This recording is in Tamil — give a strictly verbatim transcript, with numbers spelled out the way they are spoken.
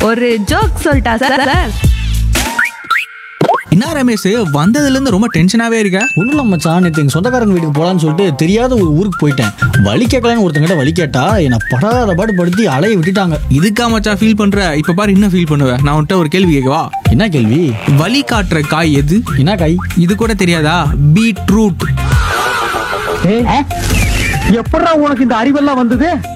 ஒரு ஜோக் சொல்லிட்டா சார் சார். என்ன ரமேஷ், வந்ததுல இருந்து ரொம்ப டென்ஷனாவே இருக்க? ஒன்றும் இல்லை மச்சான், நேற்று எங்கள் சொந்தக்காரங்க வீட்டுக்கு போகலான்னு சொல்லிட்டு தெரியாத ஒரு ஊருக்கு போயிட்டேன். வழி கேட்கலான்னு ஒருத்தங்கிட்ட வழி கேட்டா என்னை படாத பாடு படுத்தி அலைய விட்டுட்டாங்க. இதுக்கா மச்சான் ஃபீல் பண்ற? இப்ப பாரு இன்னும் ஃபீல் பண்ணுவேன். நான் உன்கிட்ட ஒரு கேள்வி கேட்கவா? என்ன கேள்வி? வழி காட்டுற காய் எது? என்ன காய்? இது கூட தெரியாதா? பீட்ரூட். எப்படா உனக்கு இந்த அறிவெல்லாம் வந்தது?